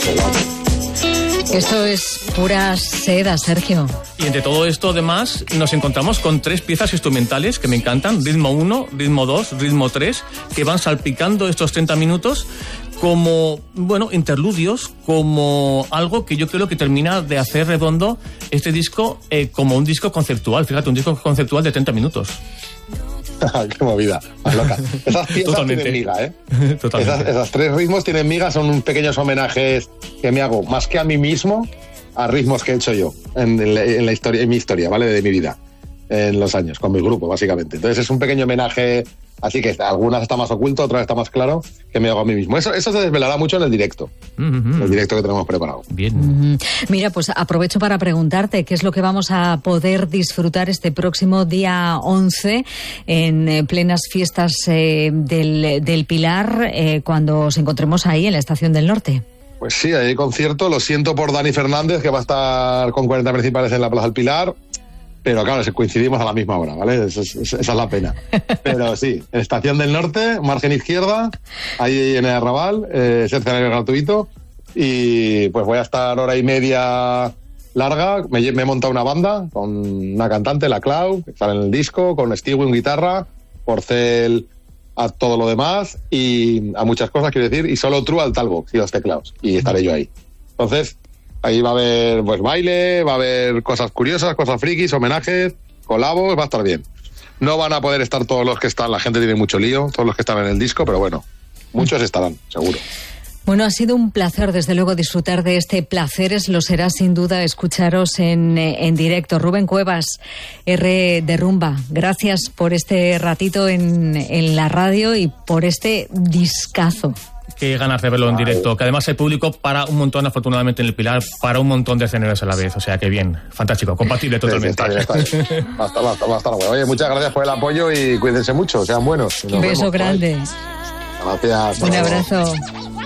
mucho guapo. Esto es pura seda, Sergio. Y entre todo esto, además, nos encontramos con 3 piezas instrumentales que me encantan. Ritmo 1, ritmo 2, ritmo 3, que van salpicando estos 30 minutos como, bueno, interludios, como algo que yo creo que termina de hacer redondo este disco como un disco conceptual. Fíjate, un disco conceptual de 30 minutos. Qué movida, más loca. Esas piezas tienen miga, ¿eh? Totalmente. Esas 3 ritmos tienen miga, son pequeños homenajes que me hago, más que a mí mismo, a ritmos que he hecho yo en la historia, en mi historia, ¿vale? De mi vida, en los años, con mi grupo, básicamente. Entonces es un pequeño homenaje, así que algunas está más oculto, otras está más claro, que me hago a mí mismo. Eso se desvelará mucho en el directo, el directo que tenemos preparado. Bien. Mira, pues aprovecho para preguntarte qué es lo que vamos a poder disfrutar este próximo día 11 en plenas fiestas del Pilar, cuando nos encontremos ahí en la Estación del Norte. Pues sí, hay concierto. Lo siento por Dani Fernández, que va a estar con 40 principales en la Plaza del Pilar. Pero claro, coincidimos a la misma hora, ¿vale? Esa es la pena. Pero sí, Estación del Norte, margen izquierda, ahí en el Arrabal, es escenario gratuito. Y pues voy a estar hora y media larga. Me he montado una banda con una cantante, la Clau, que sale en el disco, con Stewie en guitarra, Porcel a todo lo demás y a muchas cosas, quiero decir, y solo True al talbox y los teclados. Y estaré yo ahí. Entonces, ahí va a haber pues baile, va a haber cosas curiosas, cosas frikis, homenajes, colabos, va a estar bien. No van a poder estar todos los que están, la gente tiene mucho lío, todos los que están en el disco, pero bueno, muchos estarán, seguro. Bueno, ha sido un placer, desde luego, disfrutar de este Placeres. Lo será sin duda escucharos en directo. Rubén Cuevas, R de Rumba, gracias por este ratito en la radio y por este discazo. Qué ganas de verlo en directo, que además el público para un montón, afortunadamente, en el Pilar, para un montón de escenarios a la vez, o sea que bien, fantástico, compatible totalmente. Está bien. Va a estar bueno. Oye, muchas gracias por el apoyo y cuídense mucho, sean buenos. Un beso grande. Gracias. Un abrazo.